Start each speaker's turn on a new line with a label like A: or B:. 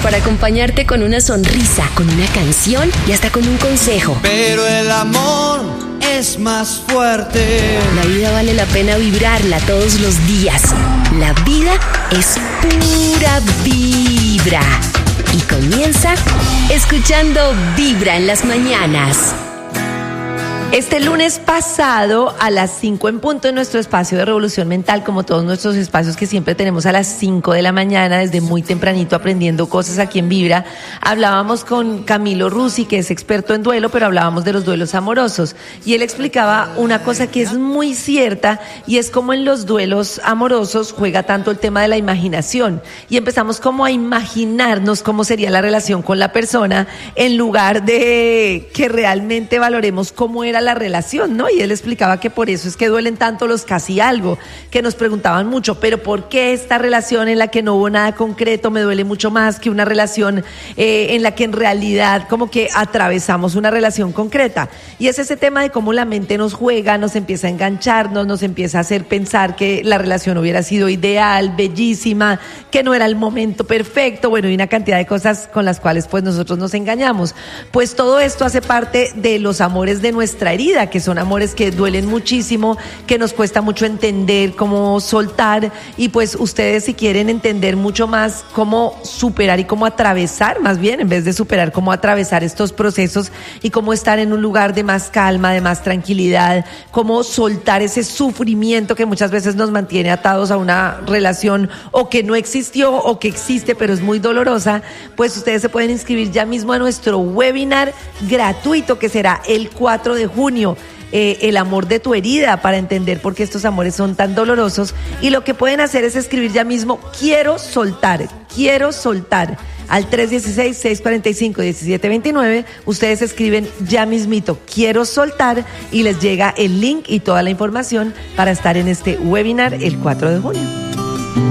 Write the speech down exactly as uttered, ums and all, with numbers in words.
A: para acompañarte con una sonrisa, con una canción y hasta con un consejo.
B: Pero el amor es más fuerte.
A: La vida vale la pena vibrarla todos los días. La vida es pura vibra. Y comienza escuchando Vibra en las mañanas.
C: Este lunes pasado, a las cinco en punto, en nuestro espacio de Revolución Mental, como todos nuestros espacios que siempre tenemos a las cinco de la mañana, desde muy tempranito aprendiendo cosas aquí en Vibra, hablábamos con Camilo Rusi, que es experto en duelo, pero hablábamos de los duelos amorosos. Y él explicaba una cosa que es muy cierta, y es como en los duelos amorosos juega tanto el tema de la imaginación. Y empezamos como a imaginarnos cómo sería la relación con la persona, en lugar de que realmente valoremos cómo era la relación, ¿no? Y él explicaba que por eso es que duelen tanto los casi algo, que nos preguntaban mucho, pero ¿por qué esta relación en la que no hubo nada concreto me duele mucho más que una relación eh, en la que en realidad como que atravesamos una relación concreta? Y es ese tema de cómo la mente nos juega, nos empieza a engancharnos, nos empieza a hacer pensar que la relación hubiera sido ideal, bellísima, que no era el momento perfecto, bueno, y una cantidad de cosas con las cuales pues nosotros nos engañamos. Pues todo esto hace parte de los amores de nuestra herida, que son amores que duelen muchísimo, que nos cuesta mucho entender cómo soltar, y pues ustedes, si quieren entender mucho más cómo superar y cómo atravesar, más bien en vez de superar, cómo atravesar estos procesos y cómo estar en un lugar de más calma, de más tranquilidad, cómo soltar ese sufrimiento que muchas veces nos mantiene atados a una relación o que no existió o que existe pero es muy dolorosa, pues ustedes se pueden inscribir ya mismo a nuestro webinar gratuito, que será el cuatro de junio, eh, el amor de tu herida, para entender por qué estos amores son tan dolorosos. Y lo que pueden hacer es escribir ya mismo: quiero soltar, quiero soltar, al tres uno seis, seis cuatro cinco, uno siete dos nueve. Ustedes escriben ya mismito quiero soltar y les llega el link y toda la información para estar en este webinar el cuatro de junio.